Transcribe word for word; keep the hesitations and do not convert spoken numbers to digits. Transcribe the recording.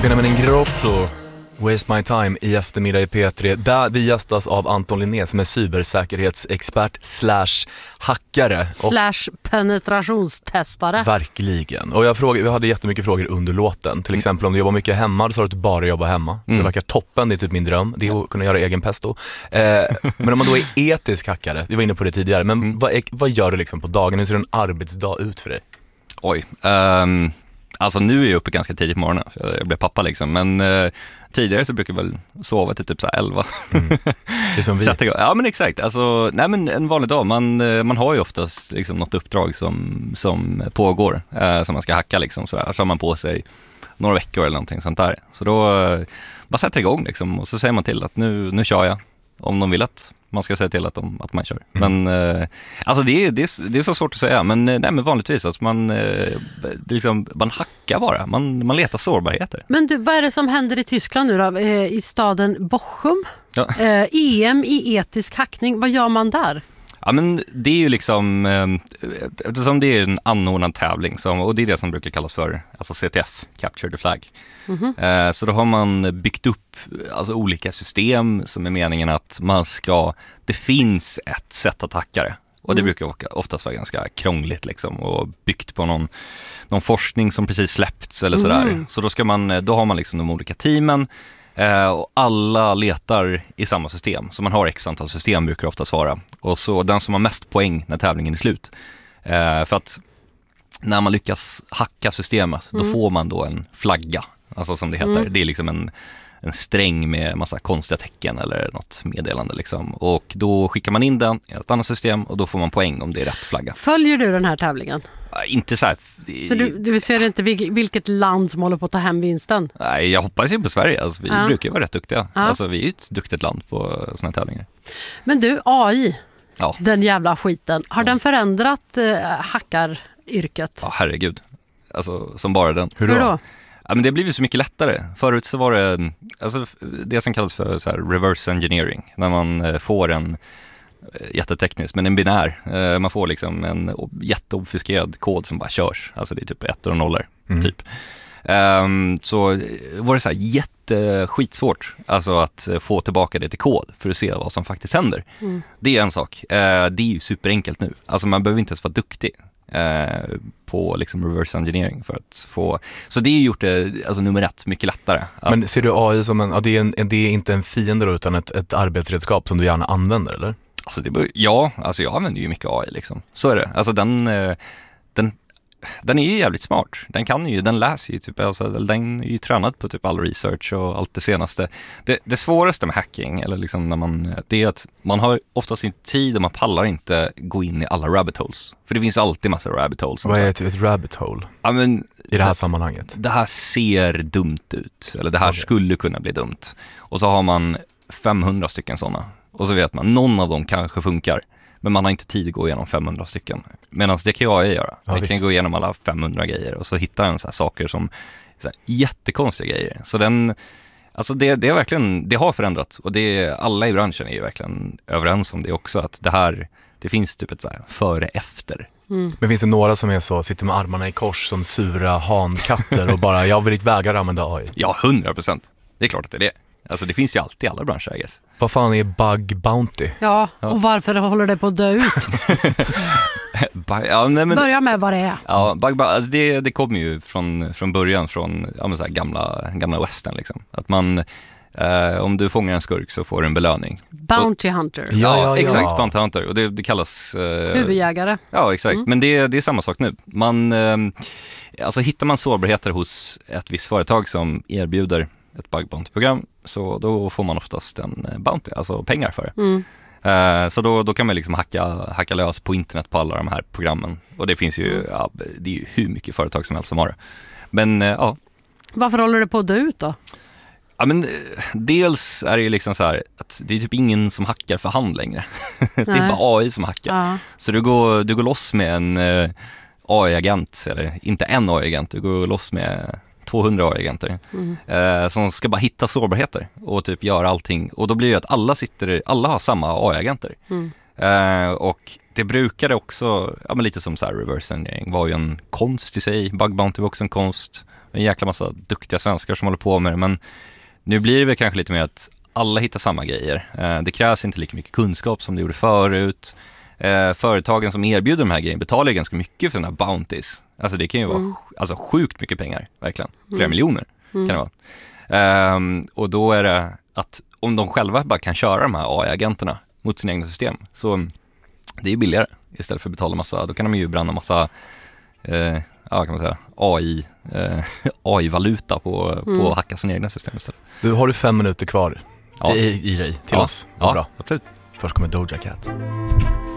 Benjamin Ingrosso, Waste My Time i eftermiddag i P tre, där vi gästas av Anton Linné som är cybersäkerhetsexpert slash hackare. Slash penetrationstestare. Verkligen. Och jag, frågade, jag hade jättemycket frågor under låten. Till exempel om du jobbar mycket hemma, då sa du att du bara jobbar hemma. Mm. Det verkar toppen, det är typ min dröm. Det är att kunna göra egen pesto. Eh, men om man då är etisk hackare, vi var inne på det tidigare, men mm. vad, är, vad gör du liksom på dagen? Hur ser en arbetsdag ut för dig? Oj, um, alltså nu är jag uppe ganska tidigt på morgonen, för jag blev pappa liksom, men uh, tidigare så brukar jag väl sova till typ så här elva. Mm. Det är som vi. Ja men exakt, alltså, nej men en vanlig dag, man, man har ju oftast liksom något uppdrag som, som pågår, uh, som man ska hacka liksom, så, där. Så har man på sig några veckor eller någonting sånt där. Så då uh, bara sätter igång liksom, och så säger man till att nu, nu kör jag, om de vill att man ska säga till att, de, att man kör. Mm. Men eh, alltså det är, det, är, det är så svårt att säga, men, nej, men vanligtvis alltså man, eh, liksom, man hackar bara, man, man letar sårbarheter. Men du, vad är det som händer i Tyskland nu då? Eh, i staden Bochum? Ja. Eh, E M i etisk hackning, vad gör man där? Ja men det är ju liksom, eh, eftersom det är en anordnad tävling som, och det är det som brukar kallas för alltså C T F, Capture the Flag. Mm-hmm. Eh, så då har man byggt upp alltså, olika system som är meningen att man ska, det finns ett sätt att hacka det. Och det mm. brukar oftast vara ganska krångligt liksom, och byggt på någon, någon forskning som precis släppts eller sådär. Mm. Så då, ska man, då har man liksom de olika teamen. Eh, och alla letar i samma system. Så man har x antal system brukar det ofta svara. Och så den som har mest poäng när tävlingen är slut. Eh, för att när man lyckas hacka systemet, mm. då får man då en flagga. Alltså som det heter. Mm. Det är liksom en, en sträng med massa konstiga tecken eller något meddelande liksom. Och då skickar man in den i ett annat system och då får man poäng om det är rätt flagga. Följer du den här tävlingen? Inte så här. Så du, du ser inte vilket land som håller på att ta hem vinsten? Nej, jag hoppas ju på Sverige. Alltså, vi ja. brukar ju vara rätt duktiga. Ja. Alltså, vi är ju ett duktigt land på såna här tävlingar. Men du, A I, ja. den jävla skiten, har ja. den förändrat eh, hackaryrket? Ja, herregud. Alltså, som bara den. Hur då? Hur då? Ja, men det blir ju så mycket lättare. Förut så var det alltså, det som kallas för så här, reverse engineering. När man får en jätteteknisk, men en binär. Man får liksom en jätteobfuskerad kod som bara körs. Alltså det är typ ettor och nollor, mm. typ. Um, så var det så här jätteskitsvårt alltså att få tillbaka det till kod för att se vad som faktiskt händer. Mm. Det är en sak. Uh, det är ju superenkelt nu. Alltså man behöver inte ens vara duktig uh, på liksom reverse engineering för att få... Så det är gjort det alltså nummer ett mycket lättare. Att... Men ser du A I som en... Ja, det, är en det är inte en fiende då, utan ett, ett arbetsredskap som du gärna använder, eller? Alltså det, ja, alltså jag använder ju mycket A I liksom. Så är det. Alltså den, den, den är ju jävligt smart. Den kan ju, den läser ju typ, alltså den är ju tränad på typ all research och allt det senaste. Det, det svåraste med hacking, eller liksom när man, det är att man har oftast inte tid och man pallar inte gå in i alla rabbit holes. För det finns alltid massa rabbit holes. Vad är ett, ett rabbit hole? Ja, men, i det här det, sammanhanget? Det här ser dumt ut. Eller det här okay. skulle kunna bli dumt. Och så har man femhundra stycken sådana. Och så vet man, någon av dem kanske funkar. Men man har inte tid att gå igenom femhundra stycken. Medan det kan jag göra. Ja, jag visst. kan gå igenom alla femhundra grejer. Och så hittar den så här saker som så här, jättekonstiga grejer. Så den, alltså det, det, är verkligen, det har förändrat. Och det, alla i branschen är ju verkligen överens om det också. Att det här, det finns typ ett så här före-efter. Mm. Men finns det några som är så, sitter med armarna i kors som sura hankatter och bara, jag vill inte vägra använda A I? Ja, hundra procent. Det är klart att det är det. Alltså det finns ju alltid i alla branscher, I guess. Vad fan är bug bounty? Ja, ja. Och varför håller det på att dö ut? ja, nej, men, Börja med vad det är. Ja, bug, alltså det, det kommer ju från, från början från ja, men så här gamla, gamla western liksom. Att man, eh, om du fångar en skurk så får du en belöning. Bounty och, hunter. Ja, ja, ja, exakt, bounty hunter. Och det, det kallas... Eh, huvudjägare. Ja, exakt. Mm. Men det, det är samma sak nu. Man, eh, alltså hittar man sårbarheter hos ett visst företag som erbjuder ett bug bounty-program, så då får man oftast en bounty, alltså pengar för det. Mm. Uh, så då, då kan man liksom hacka, hacka lös på internet på alla de här programmen. Och det finns ju, mm. ja, det är ju hur mycket företag som helst som har det. Men uh, ja. Varför håller det på att dö ut då? Ja, men dels är det ju liksom så här att det är typ ingen som hackar för hand längre. Det är bara A I som hackar. Ja. Så du går, du går loss med en uh, A I-agent, eller inte en A I-agent, du går loss med tvåhundra A I-agenter mm. eh, som ska bara hitta sårbarheter och typ göra allting. Och då blir det att alla sitter, alla har samma A I-agenter. Mm. Eh, och det brukade också, ja men lite som så här reverse engineering, var ju en konst i sig. Bug bounty var också en konst. En jäkla massa duktiga svenskar som håller på med det. Men nu blir det väl kanske lite mer att alla hittar samma grejer. Eh, det krävs inte lika mycket kunskap som det gjorde förut. Eh, företagen som erbjuder de här grejerna betalar ju ganska mycket för den här bounties. Alltså det kan ju Mm. vara alltså, sjukt mycket pengar, verkligen. Flera Mm. miljoner Mm. kan det vara. Um, och då är det att om de själva bara kan köra de här A I-agenterna mot sina egna system, så det är ju billigare istället för att betala massa, då kan de ju bränna massa eh, ja, kan man säga, A I, eh, A I-valuta på, Mm. på att hacka sina egna system istället. Du, har du fem minuter kvar Ja. i, i dig till Ja. oss? Ja, Bra. absolut. Först kommer Doja Cat.